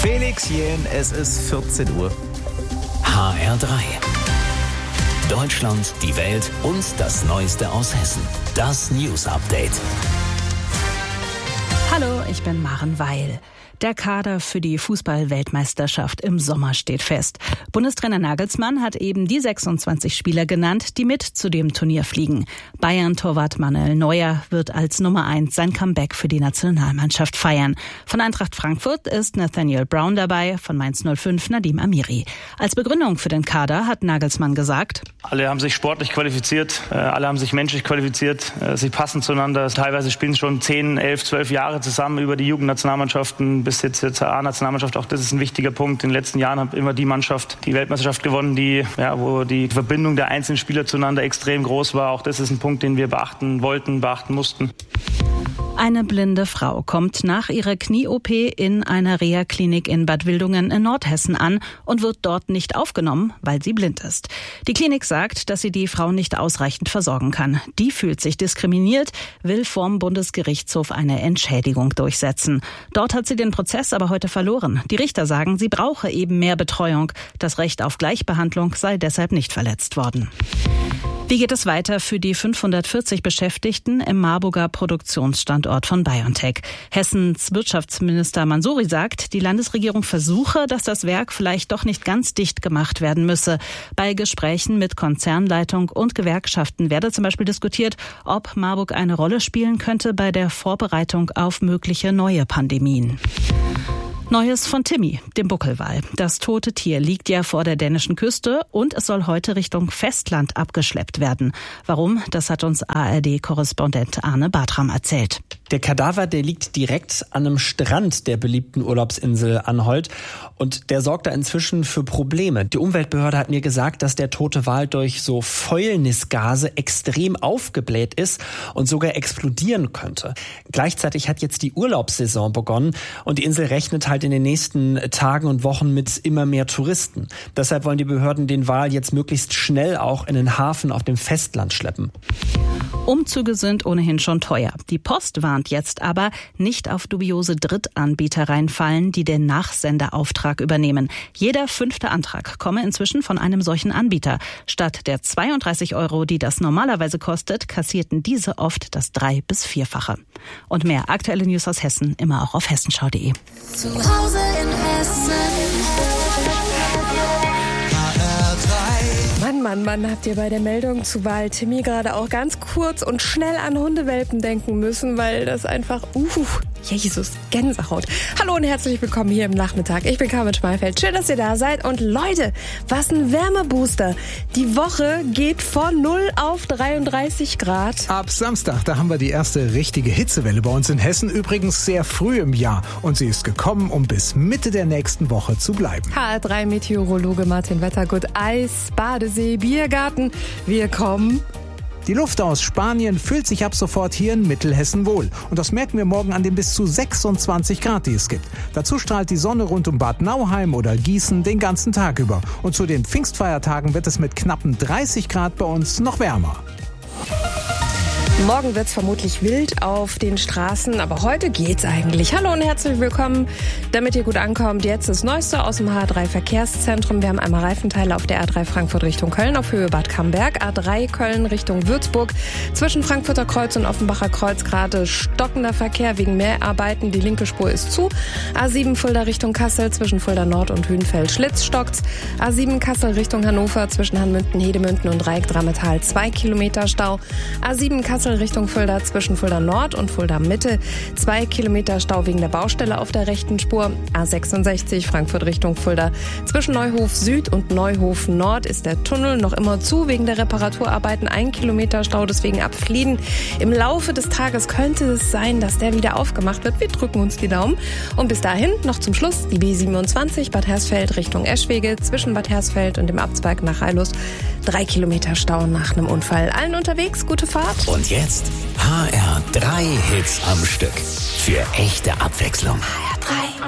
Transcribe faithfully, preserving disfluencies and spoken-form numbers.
Felix Jähn, es ist vierzehn Uhr. H R drei. Deutschland, die Welt und das Neueste aus Hessen. Das News Update. Hallo, ich bin Maren Weil. Der Kader für die Fußball-Weltmeisterschaft im Sommer steht fest. Bundestrainer Nagelsmann hat eben die sechsundzwanzig Spieler genannt, die mit zu dem Turnier fliegen. Bayern-Torwart Manuel Neuer wird als Nummer eins sein Comeback für die Nationalmannschaft feiern. Von Eintracht Frankfurt ist Nathaniel Brown dabei, von Mainz null fünf Nadim Amiri. Als Begründung für den Kader hat Nagelsmann gesagt: Alle haben sich sportlich qualifiziert, alle haben sich menschlich qualifiziert, sie passen zueinander. Teilweise spielen schon zehn, elf, zwölf Jahre zusammen über die Jugendnationalmannschaften bis jetzt zur A-Nationalmannschaft. Auch das ist ein wichtiger Punkt. In den letzten Jahren hat immer die Mannschaft die Weltmeisterschaft gewonnen, die, ja, wo die Verbindung der einzelnen Spieler zueinander extrem groß war. Auch das ist ein Punkt, den wir beachten wollten, beachten mussten. Eine blinde Frau kommt nach ihrer Knie-O P in einer Reha-Klinik in Bad Wildungen in Nordhessen an und wird dort nicht aufgenommen, weil sie blind ist. Die Klinik sagt, dass sie die Frau nicht ausreichend versorgen kann. Die fühlt sich diskriminiert, will vorm Bundesgerichtshof eine Entschädigung durchsetzen. Dort hat sie den Prozess aber heute verloren. Die Richter sagen, sie brauche eben mehr Betreuung. Das Recht auf Gleichbehandlung sei deshalb nicht verletzt worden. Wie geht es weiter für die fünfhundertvierzig Beschäftigten im Marburger Produktionsstandort von BioNTech? Hessens Wirtschaftsminister Mansouri sagt, die Landesregierung versuche, dass das Werk vielleicht doch nicht ganz dicht gemacht werden müsse. Bei Gesprächen mit Konzernleitung und Gewerkschaften werde zum Beispiel diskutiert, ob Marburg eine Rolle spielen könnte bei der Vorbereitung auf mögliche neue Pandemien. Neues von Timmy, dem Buckelwal. Das tote Tier liegt ja vor der dänischen Küste und es soll heute Richtung Festland abgeschleppt werden. Warum? Das hat uns A R D-Korrespondent Arne Bartram erzählt. Der Kadaver, der liegt direkt an einem Strand der beliebten Urlaubsinsel Anholt und der sorgt da inzwischen für Probleme. Die Umweltbehörde hat mir gesagt, dass der tote Wal durch so Fäulnisgase extrem aufgebläht ist und sogar explodieren könnte. Gleichzeitig hat jetzt die Urlaubssaison begonnen und die Insel rechnet halt in den nächsten Tagen und Wochen mit immer mehr Touristen. Deshalb wollen die Behörden den Wal jetzt möglichst schnell auch in den Hafen auf dem Festland schleppen. Umzüge sind ohnehin schon teuer. Die Post warnt jetzt aber, nicht auf dubiose Drittanbieter reinfallen, die den Nachsenderauftrag übernehmen. Jeder fünfte Antrag komme inzwischen von einem solchen Anbieter. Statt der zweiunddreißig Euro, die das normalerweise kostet, kassierten diese oft das drei- bis vierfache. Und mehr aktuelle News aus Hessen immer auch auf hessenschau punkt de. Zu Hause in Hessen. Mann, Mann, Mann, habt ihr bei der Meldung zu Wal Timmy gerade auch ganz kurz und schnell an Hundewelpen denken müssen, weil das einfach, uh, Jesus, Gänsehaut. Hallo und herzlich willkommen hier im Nachmittag. Ich bin Carmen Schmalfeld. Schön, dass ihr da seid. Und Leute, was ein Wärmebooster. Die Woche geht von null auf dreiunddreißig Grad. Ab Samstag, da haben wir die erste richtige Hitzewelle bei uns in Hessen. Übrigens sehr früh im Jahr. Und sie ist gekommen, um bis Mitte der nächsten Woche zu bleiben. H R drei Meteorologe Martin Wettergut. Eis, Badesee, Biergarten. Wir kommen. Die Luft aus Spanien fühlt sich ab sofort hier in Mittelhessen wohl. Und das merken wir morgen an den bis zu sechsundzwanzig Grad, die es gibt. Dazu strahlt die Sonne rund um Bad Nauheim oder Gießen den ganzen Tag über. Und zu den Pfingstfeiertagen wird es mit knappen dreißig Grad bei uns noch wärmer. Morgen wird's vermutlich wild auf den Straßen, aber heute geht's eigentlich. Hallo und herzlich willkommen, damit ihr gut ankommt. Jetzt das Neueste aus dem H R drei Verkehrszentrum. Wir haben einmal Reifenteile auf der A drei Frankfurt Richtung Köln auf Höhe Bad Camberg, A drei Köln Richtung Würzburg. Zwischen Frankfurter Kreuz und Offenbacher Kreuz gerade stockender Verkehr wegen Mehrarbeiten. Die linke Spur ist zu. A sieben Fulda Richtung Kassel zwischen Fulda Nord und Hünfeld Schlitz stockt's. A sieben Kassel Richtung Hannover zwischen Hanmünden, Hedemünden und Dreieck-Drammetal zwei Kilometer Stau. A sieben Kassel Richtung Fulda zwischen Fulda Nord und Fulda Mitte. Zwei Kilometer Stau wegen der Baustelle auf der rechten Spur. A sechsundsechzig Frankfurt Richtung Fulda. Zwischen Neuhof Süd und Neuhof Nord ist der Tunnel noch immer zu wegen der Reparaturarbeiten. Ein Kilometer Stau, deswegen ab Flieden. Im Laufe des Tages könnte es sein, dass der wieder aufgemacht wird. Wir drücken uns die Daumen. Und bis dahin noch zum Schluss die B siebenundzwanzig Bad Hersfeld Richtung Eschwege. Zwischen Bad Hersfeld und dem Abzweig nach Rheilus. Drei Kilometer Stau nach einem Unfall. Allen unterwegs, gute Fahrt. Und jetzt H R drei Hits am Stück. Für echte Abwechslung. H R drei.